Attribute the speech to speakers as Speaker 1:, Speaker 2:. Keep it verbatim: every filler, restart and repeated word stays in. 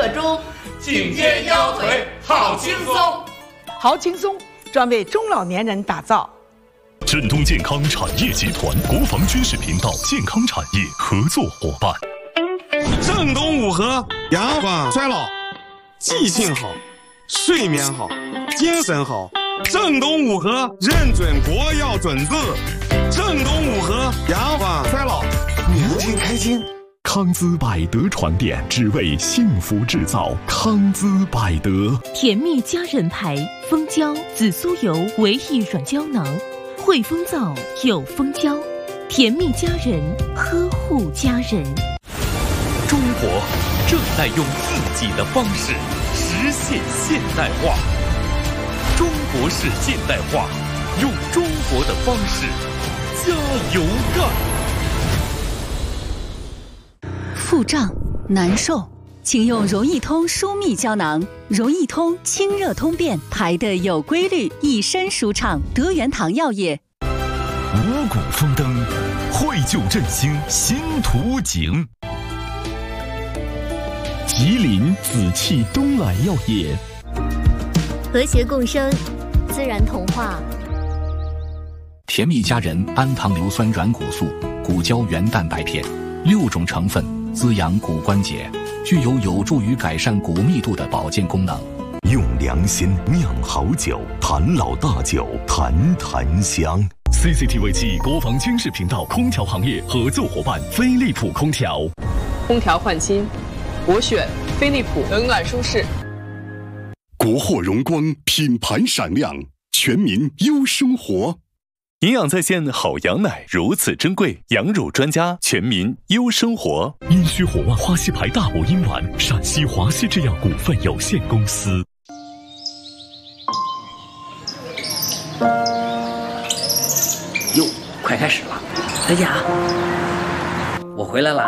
Speaker 1: 热衷，
Speaker 2: 颈肩腰腿好轻松，
Speaker 3: 好轻松，专为中老年人打造。
Speaker 4: 振东健康产业集团国防军事频道健康产业合作伙伴。
Speaker 5: 正东五和牙关衰老，记性好，睡眠好，精神好。正东五和认准国药准字，正东五和牙关衰老，年轻开心。
Speaker 4: 康姿百德床垫，只为幸福制造。康姿百德，
Speaker 6: 甜蜜佳人牌蜂胶紫苏油唯一软胶囊，汇丰皂有蜂胶，甜蜜佳人，呵护家人。
Speaker 7: 中国正在用自己的方式实现现代化。中国式现代化，用中国的方式加油干。
Speaker 8: 腹胀难受，请用柔益通舒密胶囊。柔益通清热通便，排得有规律，一身舒畅。德元堂药业。
Speaker 4: 五谷丰登，惠救振兴新图景。吉林紫气东来药业。
Speaker 9: 和谐共生，自然童话。
Speaker 10: 甜蜜佳人氨糖硫酸软骨素骨胶原蛋白片，六种成分滋养骨关节，具有有助于改善骨密度的保健功能。
Speaker 4: 用良心酿好酒，坛老大酒，坛坛香。C C T V 暨国防军事频道空调行业合作伙伴飞利浦空调。
Speaker 11: 空调换新，我选飞利浦，冷暖舒适。
Speaker 4: 国货荣光，品牌闪亮，全民优生活。
Speaker 7: 营养在线好羊奶如此珍贵，羊乳专家，全民优生活。
Speaker 4: 阴虚火旺花溪牌大补阴丸，陕西华西制药股份有限公司。
Speaker 12: 哟，快开始了！大家，我回来了。